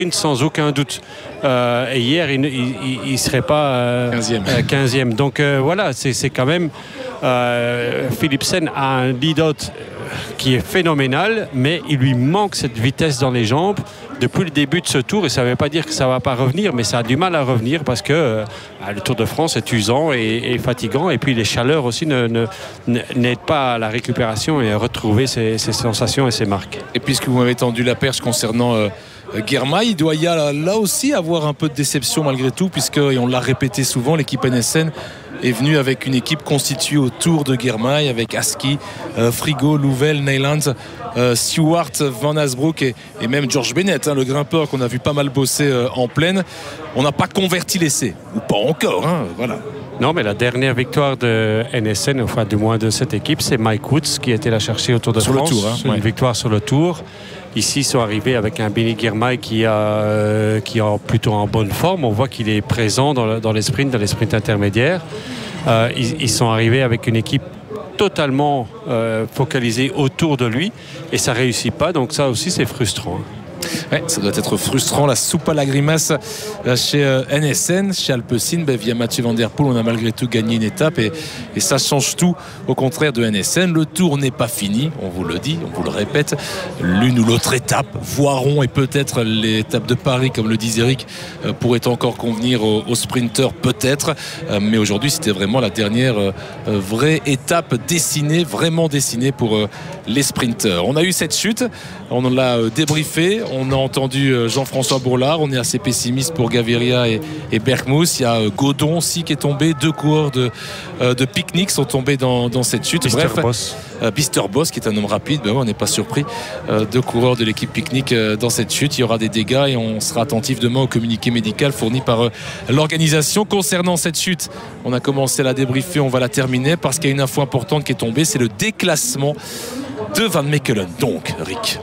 sans aucun doute. Et hier, il ne serait pas 15e. Donc voilà, c'est quand même... Philipsen a un lead-out qui est phénoménal, mais il lui manque cette vitesse dans les jambes depuis le début de ce tour. Et ça ne veut pas dire que ça ne va pas revenir, mais ça a du mal à revenir parce que le Tour de France est usant et fatigant. Et puis les chaleurs aussi n'aident pas à la récupération et à retrouver ses sensations et ses marques. Et puisque vous m'avez tendu la perche concernant Girmay, il doit y là aussi avoir un peu de déception malgré tout, puisque, et on l'a répété souvent, l'équipe NSN est venue avec une équipe constituée autour de Girmay, avec Aski, Frigo, Louvel, Neylands, Stewart, Van Asbrook et même George Bennett, le grimpeur qu'on a vu pas mal bosser en plaine. On n'a pas converti l'essai, ou pas encore, voilà. Non, mais la dernière victoire de NSN, enfin du moins de cette équipe, c'est Mike Woods qui était la chercher au Tour de France. Sur le Tour, une victoire sur le Tour. Ici, ils sont arrivés avec un Benny Girmay qui est plutôt en bonne forme. On voit qu'il est présent dans les sprints intermédiaires. Ils sont arrivés avec une équipe totalement focalisée autour de lui et ça ne réussit pas. Donc ça aussi, c'est frustrant. Ouais, ça doit être frustrant, la soupe à la grimace chez NSN, chez Alpecin. Via Mathieu Van Der Poel, on a malgré tout gagné une étape et ça change tout au contraire de NSN. Le tour n'est pas fini, on vous le dit, on vous le répète. L'une ou l'autre étape, Voiron et peut-être l'étape de Paris, comme le disait Eric, pourrait encore convenir aux sprinteurs, peut-être. Mais aujourd'hui, c'était vraiment la dernière vraie étape dessinée, vraiment dessinée pour les sprinteurs. On a eu cette chute, on en a débriefé. On a entendu Jean-François Bourlard, on est assez pessimiste pour Gaviria et Bergmousse. Il y a Godon aussi qui est tombé, 2 coureurs de Picnic sont tombés dans cette chute. Bister Boss qui est un homme rapide, on n'est pas surpris. 2 coureurs de l'équipe Picnic dans cette chute. Il y aura des dégâts et on sera attentif demain au communiqué médical fourni par l'organisation. Concernant cette chute, on a commencé à la débriefer, on va la terminer parce qu'il y a une info importante qui est tombée, c'est le déclassement de Van Mechelen. Donc, Rick,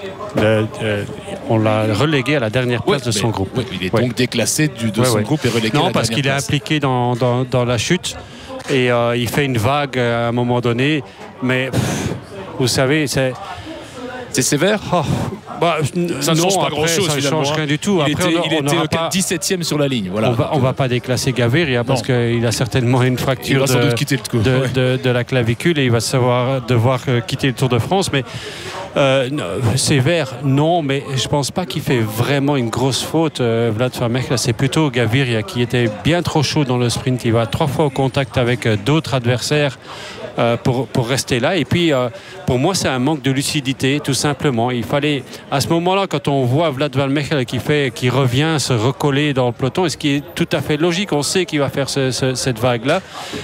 on l'a relégué à la dernière place de son groupe. Il est donc déclassé de son groupe et relégué à la dernière place. Non, parce qu'il est impliqué dans la chute et il fait une vague à un moment donné. Mais vous savez, c'est sévère. Ça ne change pas grand-chose. Ça ne change rien du tout. Il était 17e sur la ligne. Voilà. On ne va pas déclasser Gaviria parce qu'il a certainement une fracture de la clavicule et il va devoir quitter le Tour de France. Mais sévère, non, mais je ne pense pas qu'il fait vraiment une grosse faute, Vlad van Mechelen. C'est plutôt Gaviria qui était bien trop chaud dans le sprint. Il va 3 fois au contact avec d'autres adversaires pour rester là. Et puis, pour moi, c'est un manque de lucidité, tout simplement. Il fallait, à ce moment-là, quand on voit Vlad van Mechelen qui revient se recoller dans le peloton, et ce qui est tout à fait logique, on sait qu'il va faire cette vague-là,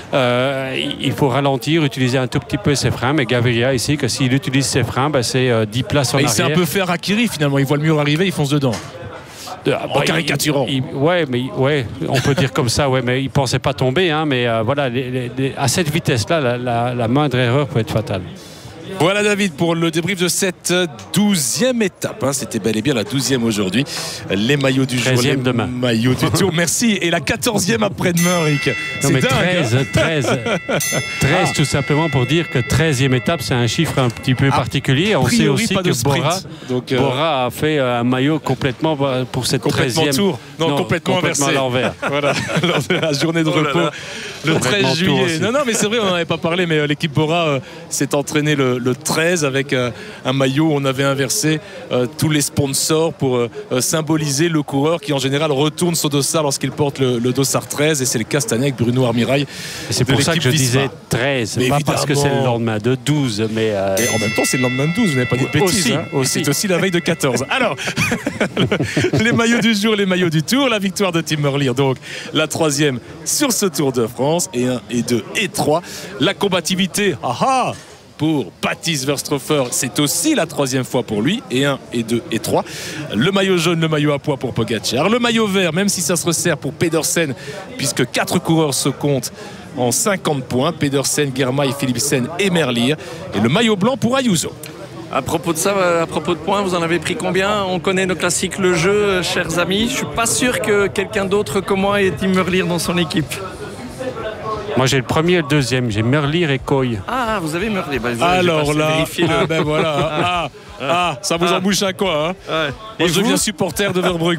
il faut ralentir, utiliser un tout petit peu ses freins. Mais Gaviria, ici, que s'il utilise ses freins, c'est 10 places en arrière. Il s'est un peu fait harakiri, finalement. Il voit le mur arriver, il fonce dedans. En caricaturant. On peut dire comme ça, mais il ne pensait pas tomber. Mais voilà, à cette vitesse-là, la moindre erreur peut être fatale. Voilà David pour le débrief de cette 12e étape. C'était bel et bien la 12e aujourd'hui. Les maillots du jour, les demain. Maillots du tour. Merci. Et la 14e après-demain, Rick. C'est dingue. 13 tout simplement pour dire que 13e étape, c'est un chiffre un petit peu particulier. On sait aussi que Bora a fait un maillot complètement pour cette 13e tour. Non, complètement inversé. À l'envers. Voilà, lors de la journée de repos le 13 juillet. Non, mais c'est vrai, on n'en avait pas parlé, mais l'équipe Bora s'est entraînée le 13 avec un maillot où on avait inversé tous les sponsors pour symboliser le coureur qui en général retourne son dossard lorsqu'il porte le dossard 13, et c'est le cas cette année avec Bruno Armirail. C'est pour ça que je disais 13, mais pas parce que c'est le lendemain de 12, mais et en même temps c'est le lendemain de 12, vous n'avez pas dit de bêtises, c'est aussi la veille de 14. Alors les maillots du jour, les maillots du tour, la victoire de Tim Merlier, donc la 3e sur ce Tour de France, et 1 et 2 et 3, la combativité pour Baptiste Verstroffer, c'est aussi la 3e fois pour lui, et 1 et 2 et 3. Le maillot jaune, le maillot à pois pour Pogacar, le maillot vert, même si ça se resserre pour Pedersen, puisque 4 coureurs se comptent en 50 points, Pedersen, Girmay, Philipsen et Merlier, et le maillot blanc pour Ayuso. À propos de ça, à propos de points, vous en avez pris combien? On connaît nos classiques, le jeu, chers amis. Je suis pas sûr que quelqu'un d'autre que moi ait Tim Merlier dans son équipe. Moi j'ai le premier et le deuxième, j'ai Merlir et Coy. Ah, vous avez Merlir. Alors là, ben voilà. Ça vous embouche à quoi, hein? Ouais. Moi je deviens supporter de Verbrugge.